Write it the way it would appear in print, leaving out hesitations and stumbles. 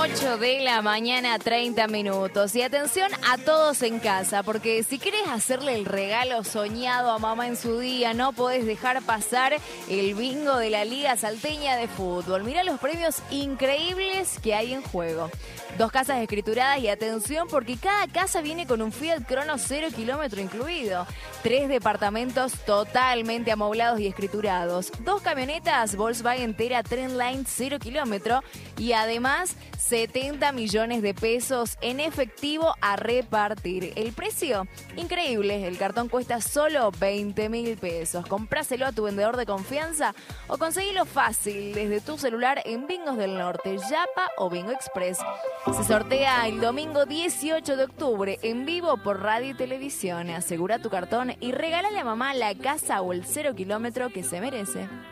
8 de la mañana, 30 minutos. Y atención a todos en casa, porque si querés hacerle el regalo soñado a mamá en su día, no podés dejar pasar el bingo de la Liga Salteña de Fútbol. Mirá los premios increíbles que hay en juego. 2 casas escrituradas y atención porque cada casa viene con un Fiat Crono 0 kilómetro incluido. 3 departamentos totalmente amoblados y escriturados. 2 camionetas Volkswagen Tera Trendline 0 kilómetro y además 70 millones de pesos en efectivo a repartir. El precio, increíble. El cartón cuesta solo 20.000 pesos. Compráselo a tu vendedor de confianza o conseguilo fácil desde tu celular en Bingos del Norte, Yapa o Bingo Express. Se sortea el domingo 18 de octubre en vivo por radio y televisión. Asegura tu cartón y regálale a mamá la casa o el 0 kilómetro que se merece.